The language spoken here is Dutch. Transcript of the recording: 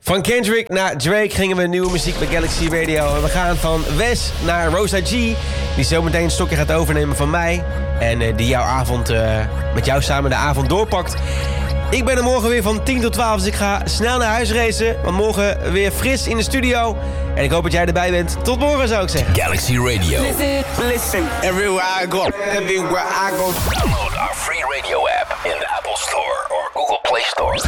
Van Kendrick naar Drake gingen we nieuwe muziek bij Galaxy Radio. En we gaan van Wes naar Rosa G, die zometeen een stokje gaat overnemen van mij. En die jouw avond, met jou samen de avond doorpakt. Ik ben er morgen weer van 10 tot 12, dus ik ga snel naar huis racen. Want morgen weer fris in de studio. En ik hoop dat jij erbij bent. Tot morgen, zou ik zeggen. Galaxy Radio. Listen, everywhere I go. Everywhere I go. Download our free radio app in the Apple Store or Google Play Store.